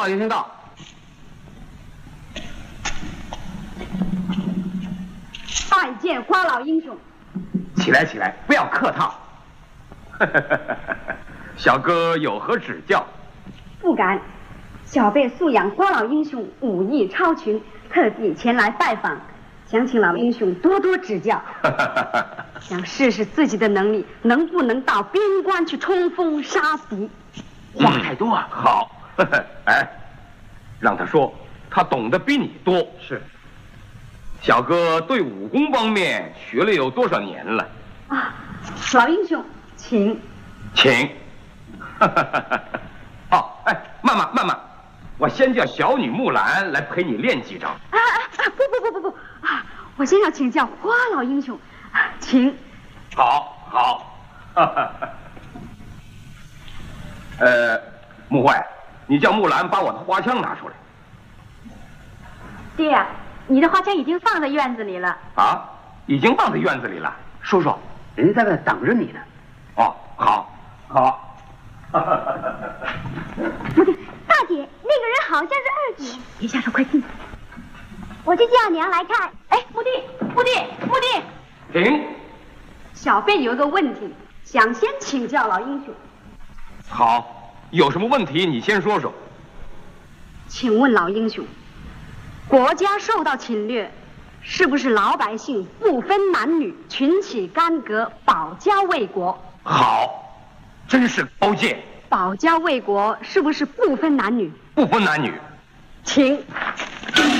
老英雄到。 拜见瓜老英雄。 起来起来，不要客套。小哥有何指教？ 不敢，小辈素仰瓜老英雄武艺超群，特地前来拜访，想请老英雄多多指教。想试试自己的能力，能不能到边关去冲锋杀敌？ 话太多啊。好，哎，让他说，他懂得比你多。是。小哥对武功方面学了有多少年了？ 啊，老英雄，请。 请。哦，哎，慢慢，我先叫小女木兰来陪你练几招。 不啊！我先要请教花老英雄，请。 好。木慧，你叫木兰把我的花枪拿出来。 爹，你的花枪已经放在院子里了。 啊，已经放在院子里了。叔叔，人家在那等着你呢。哦，好。 不对，大姐，那个人好像是二姐。别下手，快进。我去叫娘来看。哎，目的。 停。 小辈有个问题，想先请教老英雄。 好，有什么问题你先说说。 请问老英雄，国家受到侵略，是不是老百姓不分男女，群起干戈，保家卫国？ 好，真是高见。 保家卫国是不是不分男女？ 不分男女。 请。